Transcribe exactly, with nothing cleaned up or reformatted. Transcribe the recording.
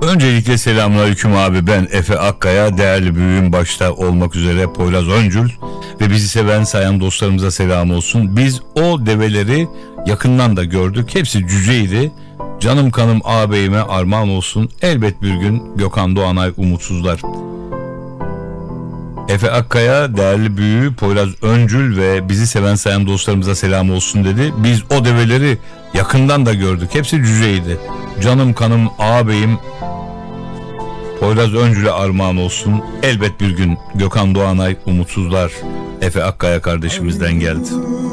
Öncelikle selamünaleyküm abi, ben Efe Akkaya, değerli büyüğüm başta olmak üzere Poyraz Öncül ve bizi seven sayan dostlarımıza selam olsun. Biz o develeri yakından da gördük, hepsi cüceydi. Canım kanım ağabeyime armağan olsun, elbet bir gün Gökhan Doğanay umutsuzlar. Efe Akkaya, değerli büyüğü Poyraz Öncül ve bizi seven sayan dostlarımıza selam olsun dedi. Biz o develeri yakından da gördük, hepsi cüceydi. Canım kanım ağabeyim Poyraz Öncül'e armağan olsun. Elbet bir gün Gökhan Doğanay umutsuzlar. Efe Akkaya kardeşimizden geldi.